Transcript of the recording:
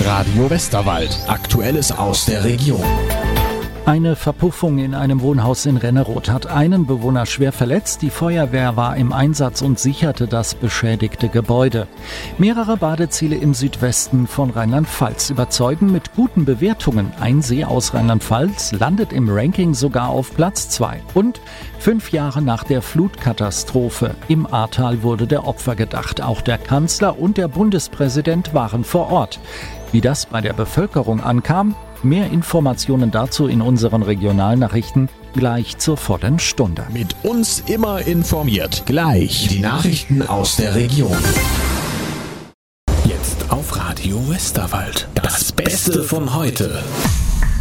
Radio Westerwald. Aktuelles aus der Region. Eine Verpuffung in einem Wohnhaus in Renneroth hat einen Bewohner schwer verletzt. Die Feuerwehr war im Einsatz und sicherte das beschädigte Gebäude. Mehrere Badeziele im Südwesten von Rheinland-Pfalz überzeugen mit guten Bewertungen. Ein See aus Rheinland-Pfalz landet im Ranking sogar auf Platz 2. Und 5 Jahre nach der Flutkatastrophe im Ahrtal wurde der Opfer gedacht. Auch der Kanzler und der Bundespräsident waren vor Ort. Wie das bei der Bevölkerung ankam? Mehr Informationen dazu in unseren Regionalnachrichten gleich zur vollen Stunde. Mit uns immer informiert. Gleich die Nachrichten aus der Region. Jetzt auf Radio Westerwald. Das Beste von heute.